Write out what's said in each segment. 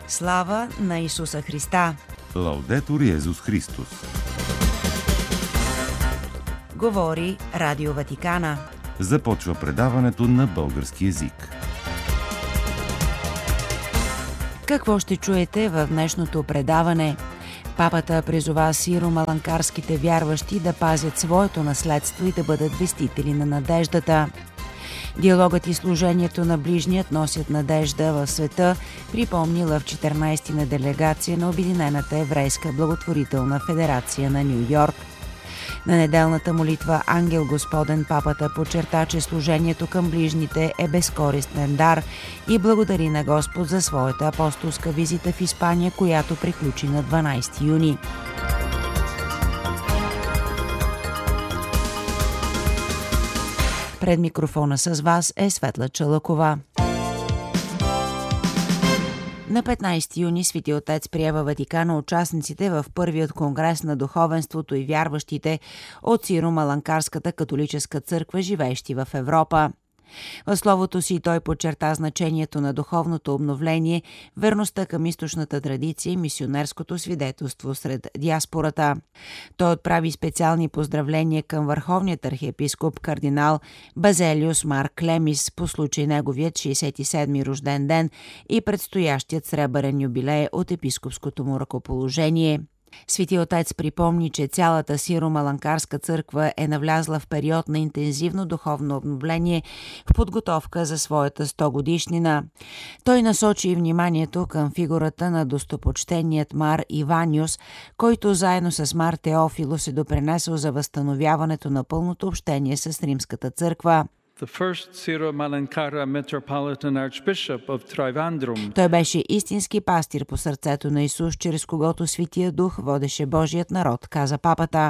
Слава на Исуса Христа! Лаудетур Йезус Христос! Говори Радио Ватикана. Започва предаването на български език. Какво ще чуете в днешното предаване? Папата призова сиро-маланкарските вярващи да пазят своето наследство и да бъдат вестители на надеждата. Диалогът и служението на ближният носят надежда в света, припомнила в 14-ти на делегация на Обединената еврейска благотворителна федерация на Ню Йорк. На неделната молитва Ангел Господен папата подчерта, че служението към ближните е безкористен дар и благодари на Господ за своята апостолска визита в Испания, която приключи на 12 юни. Пред микрофона с вас е Светла Чалъкова. На 15 юни Свети Отец прие във Ватикана участниците в първият конгрес на духовенството и вярващите от Сиро-Маланкарската католическа църква, живеещи в Европа. В словото си той подчерта значението на духовното обновление, верността към източната традиция и мисионерското свидетелство сред диаспората. Той отправи специални поздравления към върховният архиепископ кардинал Базелиус Мар Клемис по случай неговият 67-ми рожден ден и предстоящият сребърен юбилей от епископското му ръкоположение. Свети Отец припомни, че цялата Сиро-Маланкарска църква е навлязла в период на интензивно духовно обновление в подготовка за своята 100-годишнина. Той насочи вниманието към фигурата на достопочтеният Мар Иваниус, който заедно с Мар Теофилос е допринесъл за възстановяването на пълното общение с Римската църква. Той беше истински пастир по сърцето на Исус, чрез когото Светия Дух водеше Божият народ, каза папата.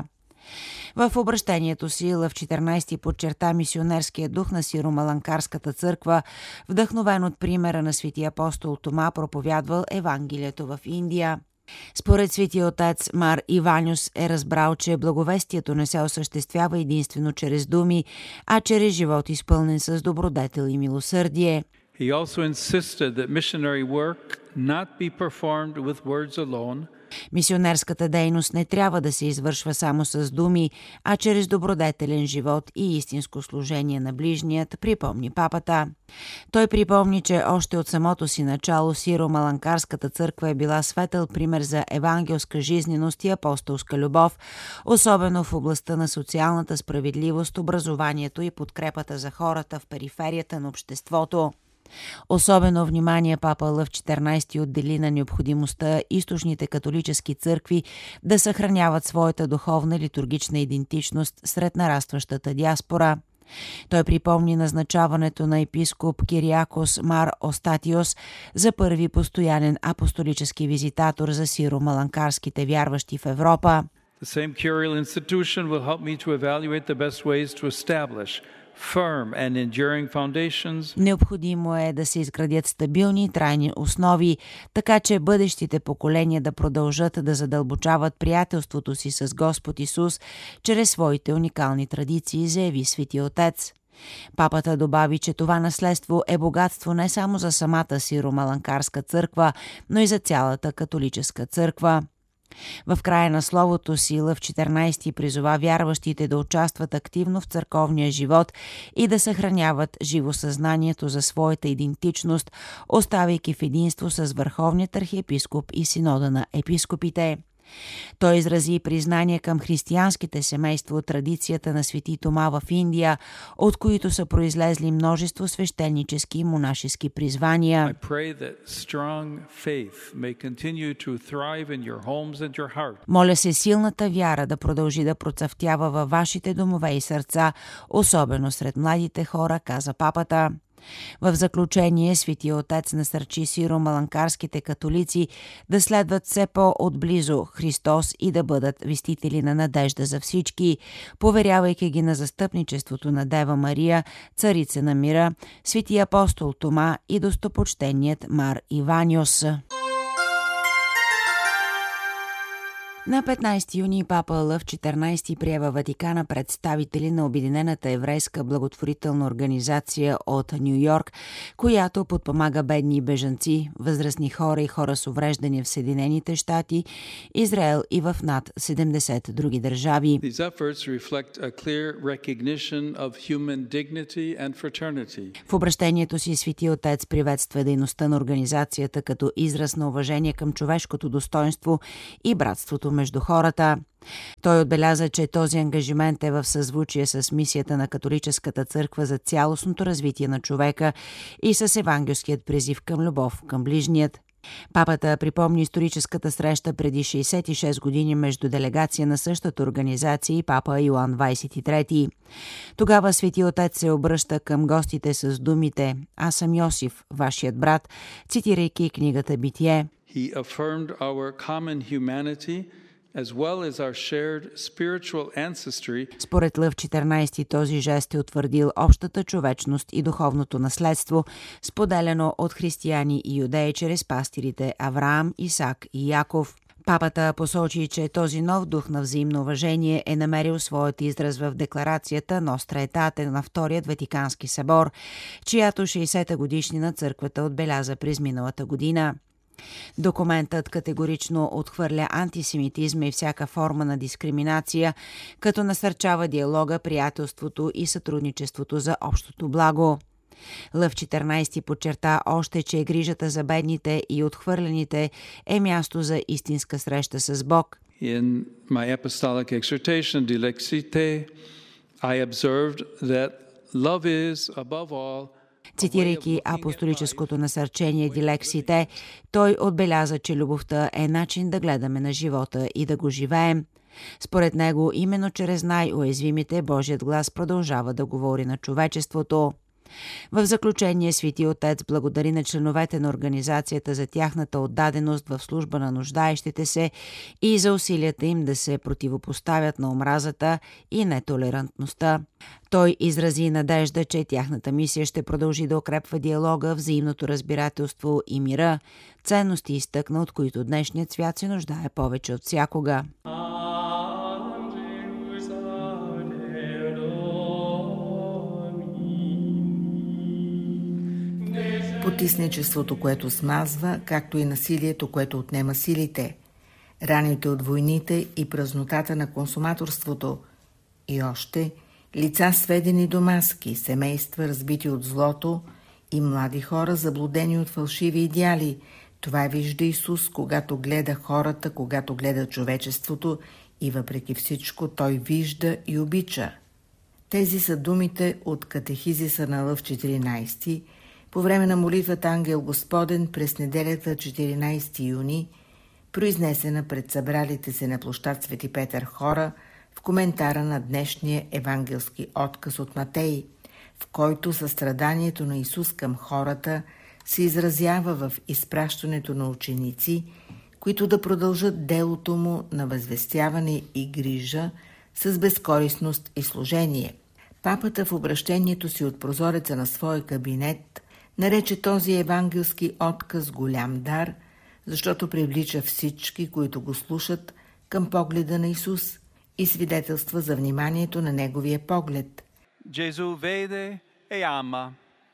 В обращението си Лъв 14 подчерта мисионерския дух на Сиро-Маланкарската църква, вдъхновен от примера на светия апостол Тома, проповядвал Евангелието в Индия. Според Светия Отец, Мар Иваниус е разбрал, че благовестието не се осъществява единствено чрез думи, а чрез живот изпълнен с добродетел и милосърдие. He also insisted that missionary work not be performed with words alone. Мисионерската дейност не трябва да се извършва само с думи, а чрез добродетелен живот и истинско служение на ближният, припомни папата. Той припомни, че още от самото си начало Сиро-Маланкарската църква е била светъл пример за евангелска жизненост и апостолска любов, особено в областта на социалната справедливост, образованието и подкрепата за хората в периферията на обществото. Особено внимание папа Лъв 14 отдели на необходимостта източните католически църкви да съхраняват своята духовна литургична идентичност сред нарастващата диаспора. Той припомни назначаването на епископ Кириакос Мар Остатиос за първи постоянен апостолически визитатор за сиро-маланкарските вярващи в Европа. The same curial institution will help me to evaluate the best ways to establish firm and enduring foundations. Необходимо е да се изградят стабилни и трайни основи, така че бъдещите поколения да продължат да задълбочават приятелството си с Господ Исус чрез своите уникални традиции, заяви Свети Отец. Папата добави, че това наследство е богатство не само за самата Сиро-Маланкарска църква, но и за цялата католическа църква. В края на словото си Лъв 14 призова вярващите да участват активно в църковния живот и да съхраняват живо съзнанието за своята идентичност, оставайки в единство с върховният архиепископ и синода на епископите. Той изрази признание към християнските семейства от традицията на свети Тома в Индия, от които са произлезли множество свещенически и монашески призвания. Моля се силната вяра да продължи да процъфтява във вашите домове и сърца, особено сред младите хора, каза папата. В заключение, Светия Отец насърчи сиро-маланкарските католици да следват все по-отблизо Христос и да бъдат вестители на надежда за всички, поверявайки ги на застъпничеството на Дева Мария, царица на мира, светия апостол Тома и достопочтеният Мар Иваниус. На 15 юни папа Лъв XIV прие във Ватикана представители на Обединената еврейска благотворителна организация от Ню Йорк, която подпомага бедни бежанци, възрастни хора и хора с увреждания в Съединените щати, Израел и в над 70 други държави. В обращението си Свети Отец приветства дейността на организацията като израз на уважение към човешкото достоинство и братството между хората. Той отбеляза, че този ангажимент е в съзвучие с мисията на католическата църква за цялостното развитие на човека и с евангелският призив към любов към ближният. Папата припомни историческата среща преди 66 години между делегация на същата организация и папа Йоан 23. Тогава Свети Отец се обръща към гостите с думите: "Аз съм Йосиф, вашият брат", цитирайки книгата Битие. He affirmed our common humanity as well as our shared spiritual ancestry. Според Лъв XIV този жест е утвърдил общата човечност и духовното наследство, споделено от християни и юдеи чрез пастирите Авраам, Исак и Яков. Папата посочи, че този нов дух на взаимно уважение е намерил своят израз в декларацията Ностра Aetate на Вторият Ватикански събор, чиято 60-та годишнина църквата отбеляза през миналата година. Документът категорично отхвърля антисемитизма и всяка форма на дискриминация, като насърчава диалога, приятелството и сътрудничеството за общото благо. Лъв XIV подчерта още, че грижата за бедните и отхвърлените е място за истинска среща с Бог. In my apostolic exhortation Dilexite, I observed that love is above all. Цитирайки апостолическото насърчение Дилексите, той отбеляза, че любовта е начин да гледаме на живота и да го живеем. Според него, именно чрез най-уязвимите Божият глас продължава да говори на човечеството. В заключение Свети Отец благодари на членовете на организацията за тяхната отдаденост в служба на нуждаещите се и за усилията им да се противопоставят на омразата и нетолерантността. Той изрази надежда, че тяхната мисия ще продължи да укрепва диалога, взаимното разбирателство и мира, ценности изтъкна, от които днешният свят се нуждае повече от всякога. Потисничеството, което смазва, както и насилието, което отнема силите, раните от войните и празнотата на консуматорството, и още лица сведени до маски, семейства разбити от злото и млади хора заблудени от фалшиви идеали. Това вижда Исус, когато гледа хората, когато гледа човечеството и въпреки всичко той вижда и обича. Тези са думите от катехизиса на Лъв XIV, по време на молитвата Ангел Господен през неделята 14 юни, произнесена пред събралите се на площад Свети Петър хора в коментара на днешния евангелски отказ от Матей, в който състраданието на Исус към хората се изразява в изпращането на ученици, които да продължат делото му на възвестяване и грижа с безкористност и служение. Папата в обращението си от прозореца на своя кабинет нарече този евангелски отказ голям дар, защото привлича всички, които го слушат, към погледа на Исус и свидетелства за вниманието на неговия поглед. Gesù vede e ama.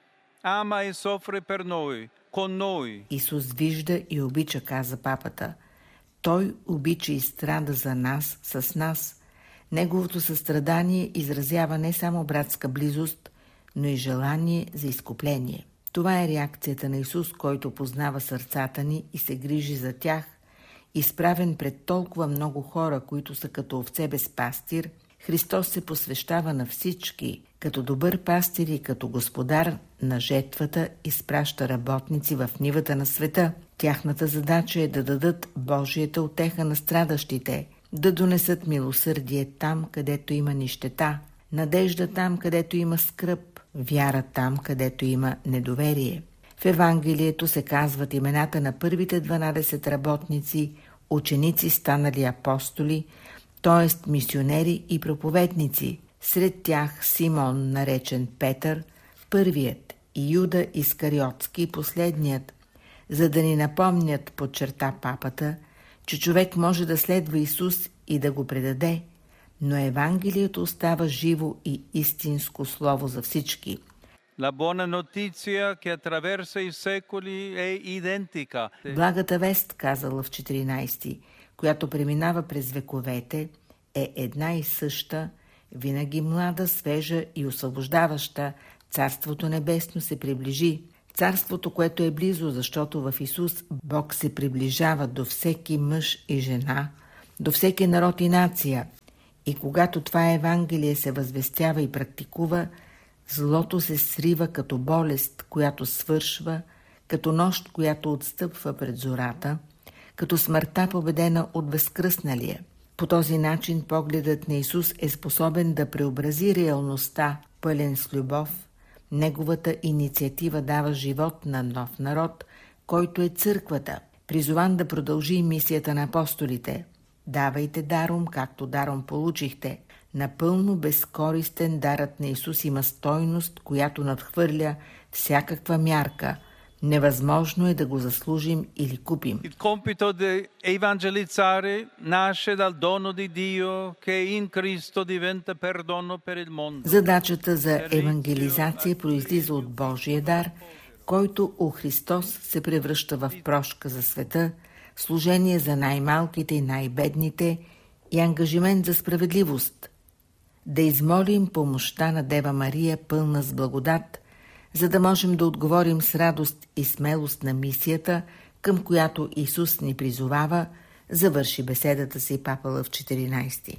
Ama e soffre per noi, con noi. Исус вижда и обича, каза папата. Той обича и страда за нас, с нас. Неговото състрадание изразява не само братска близост, но и желание за изкупление. Това е реакцията на Исус, който познава сърцата ни и се грижи за тях, изправен пред толкова много хора, които са като овце без пастир. Христос се посвещава на всички, като добър пастир и като господар на жетвата изпраща работници в нивата на света. Тяхната задача е да дадат Божията утеха на страдащите, да донесат милосърдие там, където има нищета, надежда там, където има скръб, вяра там, където има недоверие. В Евангелието се казват имената на първите 12 работници, ученици станали апостоли, т.е. мисионери и проповедници. Сред тях Симон, наречен Петър, първият, и Юда Искариотски, последният, за да ни напомнят, подчерта папата, че човек може да следва Исус и да го предаде, но Евангелието остава живо и истинско слово за всички. La buona notizia che attraversa i secoli è identica. Благата вест, казала в 14, която преминава през вековете, е една и съща, винаги млада, свежа и освобождаваща. Царството небесно се приближи. Царството, което е близо, защото в Исус Бог се приближава до всеки мъж и жена, до всеки народ и нация. И когато това Евангелие се възвестява и практикува, злото се срива като болест, която свършва, като нощ, която отстъпва пред зората, като смъртта победена от възкръсналия. По този начин погледът на Исус е способен да преобрази реалността, пълен с любов. Неговата инициатива дава живот на нов народ, който е църквата, призован да продължи мисията на апостолите. Давайте даром, както даром получихте. Напълно безкористен дарът на Исус има стойност, която надхвърля всякаква мярка. Невъзможно е да го заслужим или купим. Il compito di evangelizzare nasce dal dono di Dio che in Cristo diventa perdono per il mondo. Задачата за евангелизация произлиза от Божия дар, който у Христос се превръща в прошка за света, служение за най-малките и най-бедните и ангажимент за справедливост. Да измолим помощта на Дева Мария, пълна с благодат, за да можем да отговорим с радост и смелост на мисията, към която Исус ни призовава, завърши беседата си папа Лъв 14.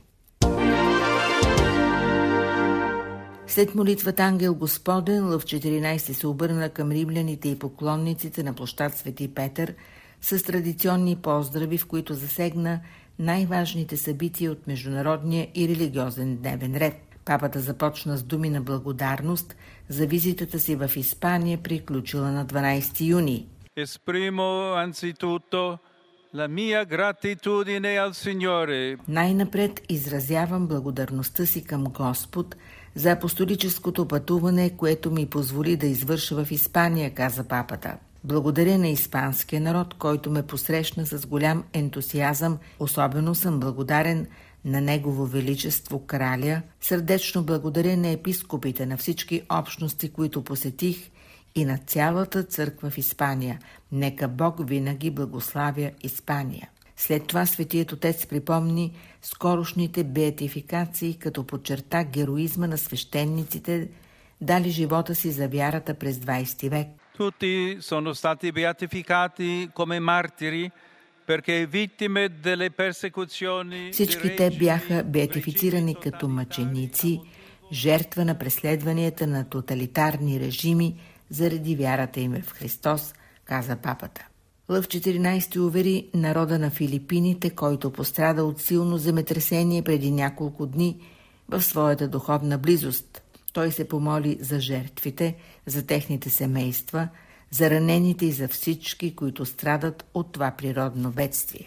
След молитвата Ангел Господен, Лъв 14 се обърна към римляните и поклонниците на площад Свети Петър с традиционни поздрави, в които засегна най-важните събития от международния и религиозен дневен ред. Папата започна с думи на благодарност за визитата си в Испания, приключила на 12 юни. Esprimo anzitutto la mia gratitudine al Signore. Най-напред изразявам благодарността си към Господ за апостолическото пътуване, което ми позволи да извърша в Испания, каза папата. Благодаря на испанския народ, който ме посрещна с голям ентусиазъм. Особено съм благодарен на Негово Величество Краля. Сърдечно благодаря на епископите, на всички общности, които посетих, и на цялата църква в Испания. Нека Бог винаги благославя Испания. След това Светият Отец припомни скорошните беатификации, като подчерта героизма на свещениците, дали живота си за вярата през 20 век. Tutti sono stati beatificati come martiri perché vittime delle persecuzioni. Всички те бяха беатифицирани като мъченици, жертва на преследванията на тоталитарни режими заради вярата им в Христос, каза папата. Лъв 14 увери народа на Филипините, който пострада от силно земетресение преди няколко дни, в своята духовна близост. Той се помоли за жертвите, за техните семейства, за ранените и за всички, които страдат от това природно бедствие.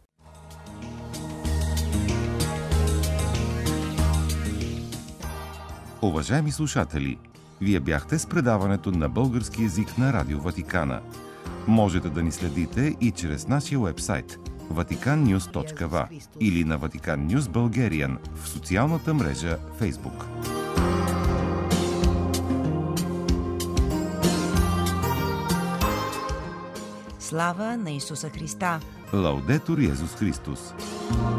Уважаеми слушатели, вие бяхте с предаването на български език на Радио Ватикана. Можете да ни следите и чрез нашия уебсайт vaticannews.va или на Vatican News Bulgarian в социалната мрежа Facebook. Слава на Исуса Христа! Лаудетур Йезус Христос!